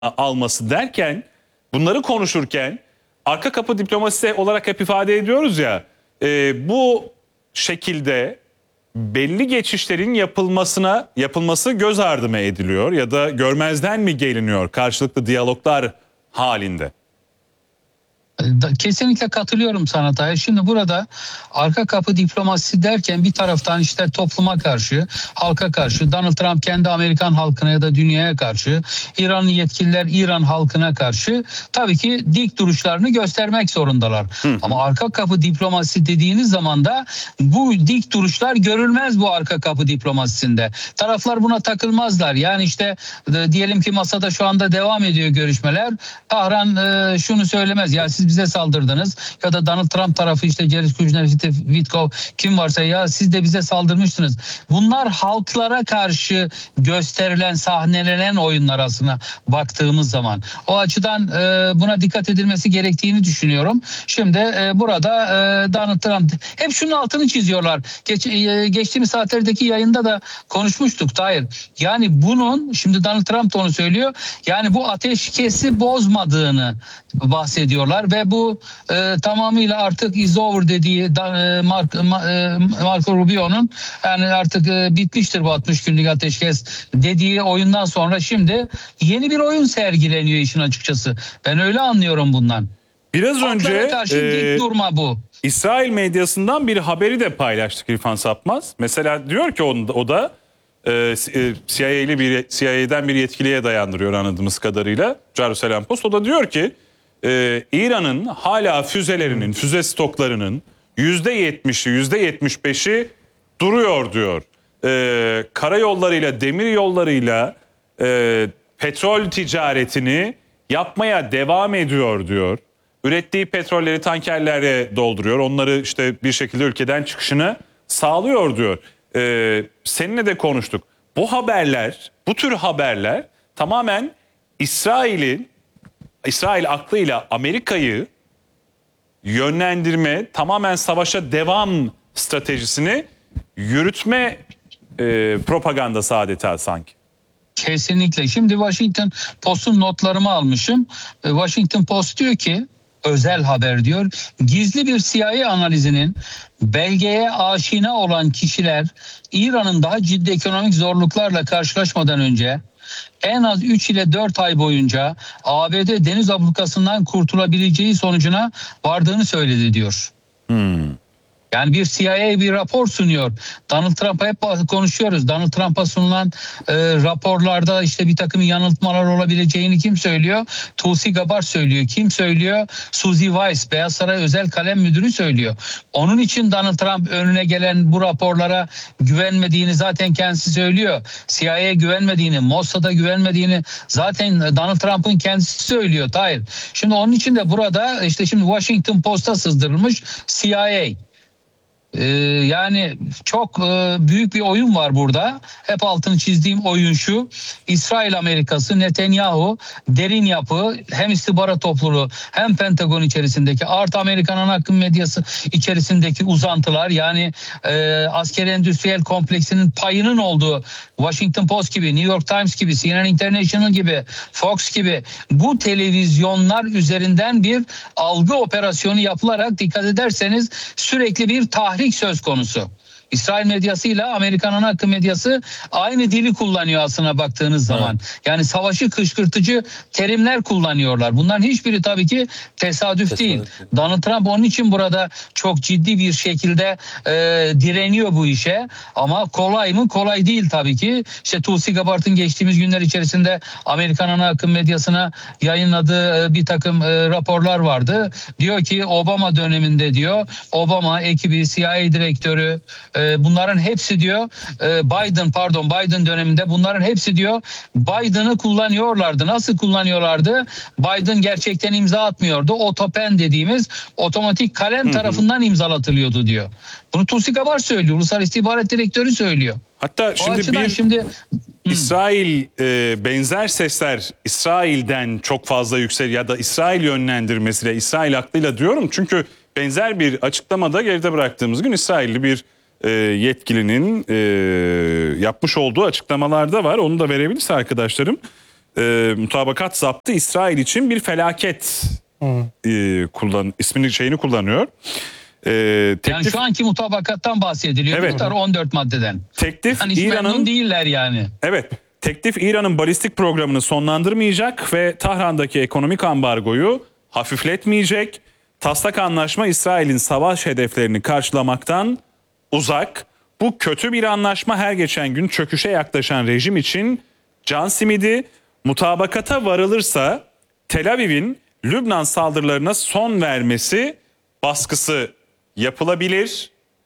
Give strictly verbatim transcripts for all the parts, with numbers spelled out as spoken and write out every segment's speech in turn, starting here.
alması derken, bunları konuşurken arka kapı diplomasisi olarak hep ifade ediyoruz ya, e, bu şekilde belli geçişlerin yapılmasına yapılması göz ardı mı ediliyor ya da görmezden mi geliniyor karşılıklı diyaloglar halinde? Kesinlikle katılıyorum sana Tahir. Şimdi burada arka kapı diplomasisi derken bir taraftan işte topluma karşı, halka karşı, Donald Trump kendi Amerikan halkına ya da dünyaya karşı, İranlı yetkililer İran halkına karşı tabii ki dik duruşlarını göstermek zorundalar. Hı. Ama arka kapı diplomasisi dediğiniz zaman da bu dik duruşlar görülmez bu arka kapı diplomasisinde. Taraflar buna takılmazlar. Yani işte diyelim ki masada şu anda devam ediyor görüşmeler. Tahran e, şunu söylemez. Ya siz bize saldırdınız ya da Donald Trump tarafı işte Jared Kushner, Witkoff kim varsa ya siz de bize saldırmıştınız. Bunlar halklara karşı gösterilen, sahnelenen oyunlar aslında baktığımız zaman. O açıdan e, buna dikkat edilmesi gerektiğini düşünüyorum. Şimdi e, burada e, Donald Trump hep şunun altını çiziyorlar. Geç, e, geçtiğimiz saatlerdeki yayında da konuşmuştuk Tahir. Yani bunun şimdi Donald Trump da onu söylüyor. Yani bu ateşkesi bozmadığını bahsediyorlar ve bu e, tamamıyla artık is over dediği e, Mark, e, Marco Rubio'nun yani artık e, bitmiştir bu altmış günlük ateşkes dediği oyundan sonra şimdi yeni bir oyun sergileniyor işin açıkçası. Ben öyle anlıyorum bundan. Biraz Halklara önce karşı e, dik durma bu. İsrail medyasından bir haberi de paylaştık İrfan Sapmaz. Mesela diyor ki o, o da e, C I A'li bir C I A'den bir yetkiliye dayandırıyor anladığımız kadarıyla. Jerusalem Post. O da diyor ki Ee, İran'ın hala füzelerinin, füze stoklarının yüzde yetmişi, yüzde yetmiş beşi duruyor diyor. Ee, karayollarıyla, demir yollarıyla e, petrol ticaretini yapmaya devam ediyor diyor. Ürettiği petrolleri tankerlere dolduruyor. Onları işte bir şekilde ülkeden çıkışını sağlıyor diyor. Ee, seninle de konuştuk. Bu haberler, bu tür haberler tamamen İsrail'in İsrail aklıyla Amerika'yı yönlendirme, tamamen savaşa devam stratejisini yürütme e, propagandası adeta sanki. Kesinlikle. Şimdi Washington Post'un notlarımı almışım. Washington Post diyor ki, özel haber diyor, gizli bir C I A analizinin belgeye aşina olan kişiler İran'ın daha ciddi ekonomik zorluklarla karşılaşmadan önce en az üç ile dört ay boyunca A B D deniz ablukasından kurtulabileceği sonucuna vardığını söyledi diyor. Hmm. Yani bir C I A bir rapor sunuyor. Donald Trump'a hep konuşuyoruz. Donald Trump'a sunulan e, raporlarda işte bir takım yanıltmalar olabileceğini kim söylüyor? Tulsi Gabbard söylüyor. Kim söylüyor? Suzy Weiss, Beyaz Saray Özel Kalem Müdürü söylüyor. Onun için Donald Trump önüne gelen bu raporlara güvenmediğini zaten kendisi söylüyor. C I A'ya güvenmediğini, Mossad'a güvenmediğini zaten Donald Trump'ın kendisi söylüyor. Tahir. Şimdi onun için de burada işte şimdi Washington Post'a sızdırılmış C I A. Ee, yani çok e, büyük bir oyun var burada. Hep altını çizdiğim oyun şu: İsrail Amerikası, Netanyahu, derin yapı, hem istihbarat topluluğu hem Pentagon içerisindeki artı Amerikan ana akım medyası içerisindeki uzantılar, yani e, askeri endüstriyel kompleksinin payının olduğu Washington Post gibi, New York Times gibi, C N N International gibi, Fox gibi bu televizyonlar üzerinden bir algı operasyonu yapılarak, dikkat ederseniz, sürekli bir tahrik söz konusu. İsrail medyasıyla Amerikan ana akım medyası aynı dili kullanıyor aslına baktığınız zaman. Evet. Yani savaşı kışkırtıcı terimler kullanıyorlar. Bunların hiçbiri tabii ki tesadüf, tesadüf değil. Donald Trump onun için burada çok ciddi bir şekilde e, direniyor bu işe. Ama kolay mı? Kolay değil tabii ki. İşte Tulsi Gabbard'ın geçtiğimiz günler içerisinde Amerikan ana akım medyasına yayınladığı bir takım e, raporlar vardı. Diyor ki Obama döneminde diyor, Obama ekibi, C I A direktörü, e, bunların hepsi diyor Biden pardon Biden döneminde bunların hepsi diyor Biden'ı kullanıyorlardı. Nasıl kullanıyorlardı? Biden gerçekten imza atmıyordu. Otopen dediğimiz otomatik kalem, hı hı, tarafından imzalatılıyordu diyor. Bunu Tulsi Gabbard söylüyor. Ulusal İstihbarat Direktörü söylüyor. Hatta o şimdi bir şimdi İsrail e, benzer sesler İsrail'den çok fazla yüksel ya da İsrail yönlendirmesiyle, İsrail aklıyla diyorum. Çünkü benzer bir açıklamada geride bıraktığımız gün İsrailli bir E, yetkilinin e, yapmış olduğu açıklamalarda var. Onu da verebilirse arkadaşlarım. e, mutabakat zaptı İsrail için bir felaket e, kullan ismini şeyini kullanıyor. E, teklif, Yani şu anki mutabakattan bahsediliyor. Evet. Diyorlar on dört maddeden. teklif Yani hiç memnun İran'ın değiller yani. evet teklif İran'ın balistik programını sonlandırmayacak ve Tahran'daki ekonomik ambargoyu hafifletmeyecek. Taslak anlaşma İsrail'in savaş hedeflerini karşılamaktan uzak. Bu kötü bir anlaşma, her geçen gün çöküşe yaklaşan rejim için can simidi. Mutabakata varılırsa Tel Aviv'in Lübnan saldırılarına son vermesi baskısı yapılabilir.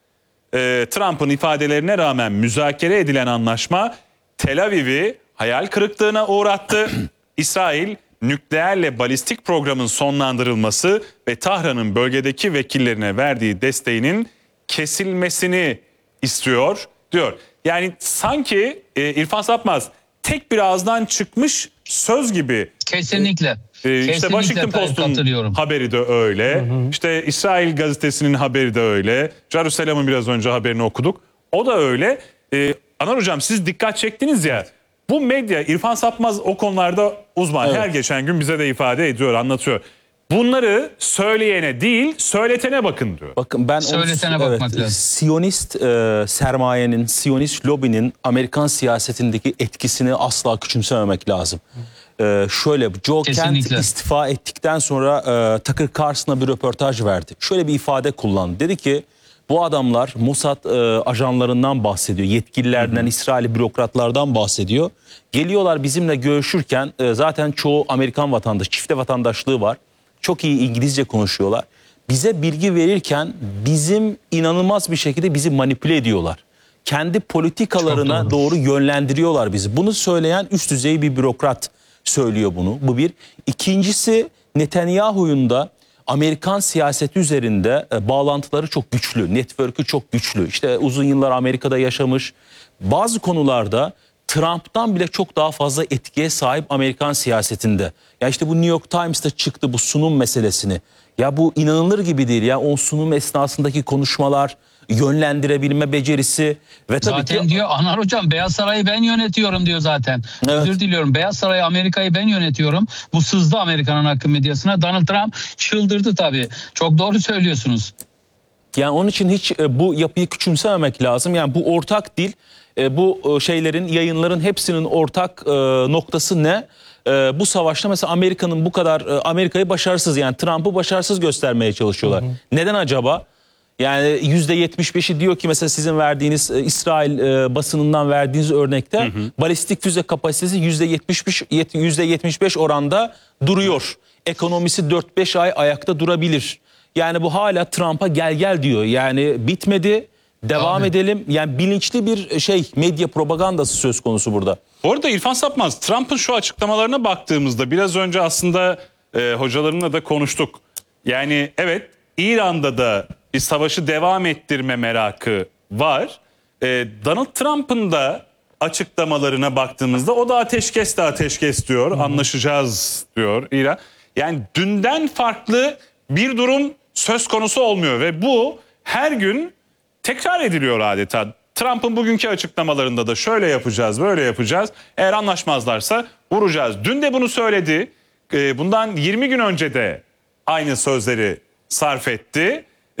Ee, Trump'ın ifadelerine rağmen müzakere edilen anlaşma Tel Aviv'i hayal kırıklığına uğrattı. İsrail nükleerle balistik programın sonlandırılması ve Tahran'ın bölgedeki vekillerine verdiği desteğinin kesilmesini istiyor diyor. Yani sanki e, İrfan Sapmaz tek bir ağızdan çıkmış söz gibi. Kesinlikle. Ee, işte Kesinlikle Washington Post'un katılıyorum. haberi de öyle. Hı hı. İşte İsrail gazetesinin haberi de öyle. Jerusalem'in biraz önce haberini okuduk. O da öyle. Ee, Anar Hocam, siz dikkat çektiniz ya. Bu medya, İrfan Sapmaz o konularda uzman. Evet. Her geçen gün bize de ifade ediyor, anlatıyor. Bunları söyleyene değil, söyletene bakın diyor. Bakın ben Söyletene onu, bakmak evet, lazım. Siyonist e, sermayenin, Siyonist lobinin Amerikan siyasetindeki etkisini asla küçümsememek lazım. E, şöyle, Joe Kent Kesinlikle. istifa ettikten sonra e, Tucker Carlson'a bir röportaj verdi. Şöyle bir ifade kullandı. Dedi ki bu adamlar Mossad e, ajanlarından bahsediyor, yetkililerden, hı hı. İsrail bürokratlardan bahsediyor. Geliyorlar bizimle görüşürken e, zaten çoğu Amerikan vatandaşı, çifte vatandaşlığı var. Çok iyi İngilizce konuşuyorlar. Bize bilgi verirken bizim inanılmaz bir şekilde bizi manipüle ediyorlar. Kendi politikalarına doğru yönlendiriyorlar bizi. Bunu söyleyen üst düzey bir bürokrat söylüyor bunu. Bu bir. İkincisi, Netanyahu'nun da Amerikan siyaseti üzerinde e, bağlantıları çok güçlü. Network'ü çok güçlü. İşte uzun yıllar Amerika'da yaşamış. Bazı konularda Trump'tan bile çok daha fazla etkiye sahip Amerikan siyasetinde. Ya işte bu New York Times'ta çıktı bu sunum meselesini. Ya bu inanılır gibi değil ya, o sunum esnasındaki konuşmalar, yönlendirebilme becerisi ve tabii Zaten ki diyor Anar Hocam, Beyaz Saray'ı ben yönetiyorum diyor zaten. Evet. Özür diliyorum, Beyaz Saray Amerika'yı ben yönetiyorum. Bu sızdı Amerika'nın akım medyasına. Donald Trump çıldırdı tabii. Çok doğru söylüyorsunuz. yani onun için hiç e, bu yapıyı küçümsememek lazım. Yani bu ortak dil, e, bu e, şeylerin, yayınların hepsinin ortak e, noktası ne? E, bu savaşta mesela Amerika'nın bu kadar, e, Amerika'yı başarısız, yani Trump'ı başarısız göstermeye çalışıyorlar. Hı hı. Neden acaba? Yani yüzde yetmiş beşi diyor ki mesela sizin verdiğiniz e, İsrail e, basınından verdiğiniz örnekte, hı hı. balistik füze kapasitesi yüzde yetmiş beş yüzde yetmiş beş oranda duruyor. Ekonomisi dört beş ay ayakta durabilir. Yani bu hala Trump'a gel gel diyor. Yani bitmedi, devam Abi. edelim. Yani bilinçli bir şey, medya propagandası söz konusu burada. Bu arada İrfan Sapmaz, Trump'ın şu açıklamalarına baktığımızda biraz önce aslında e, hocalarımla da konuştuk. Yani evet, İran'da da bir savaşı devam ettirme merakı var. E, Donald Trump'ın da açıklamalarına baktığımızda o da ateşkes de ateşkes diyor, hmm. anlaşacağız diyor İran. Yani dünden farklı bir durum söz konusu olmuyor ve bu her gün tekrar ediliyor adeta. Trump'ın bugünkü açıklamalarında da şöyle yapacağız, böyle yapacağız. Eğer anlaşmazlarsa vuracağız. Dün de bunu söyledi. Bundan yirmi gün önce de aynı sözleri sarf etti.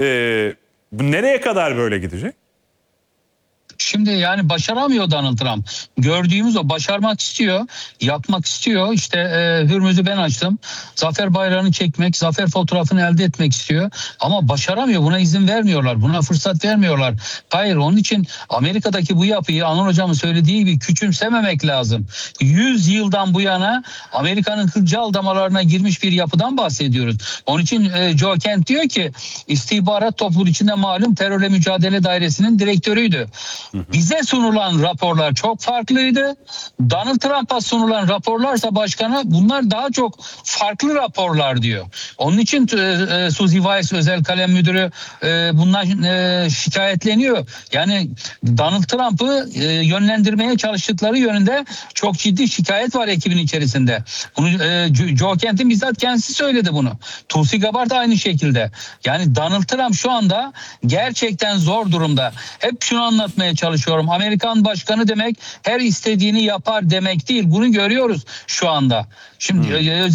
Bu nereye kadar böyle gidecek? Şimdi yani başaramıyor Donald Trump. Gördüğümüz o, başarmak istiyor, yapmak istiyor. İşte e, Hürmüz'ü ben açtım. Zafer bayrağını çekmek, zafer fotoğrafını elde etmek istiyor. Ama başaramıyor. Buna izin vermiyorlar. Buna fırsat vermiyorlar. Hayır, onun için Amerika'daki bu yapıyı Anıl Hocam'ın söylediği gibi küçümsememek lazım. yüz yıldan bu yana Amerika'nın kılcal damarlarına girmiş bir yapıdan bahsediyoruz. Onun için e, Joe Kent diyor ki istihbarat topluluğu içinde malum terörle mücadele dairesinin direktörüydü. Bize sunulan raporlar çok farklıydı. Donald Trump'a sunulan raporlarsa başkana, bunlar daha çok farklı raporlar diyor. Onun için e, Suzy Weiss özel kalem müdürü e, bundan e, şikayetleniyor. Yani Donald Trump'ı e, yönlendirmeye çalıştıkları yönünde çok ciddi şikayet var ekibin içerisinde. Bunu e, Joe Kent'in bizzat kendisi söyledi bunu. Tulsi Gabbard da aynı şekilde. Yani Donald Trump şu anda gerçekten zor durumda. Hep şunu anlatmaya çalışıyor. çalışıyorum. Amerikan başkanı demek her istediğini yapar demek değil. Bunu görüyoruz şu anda. Şimdi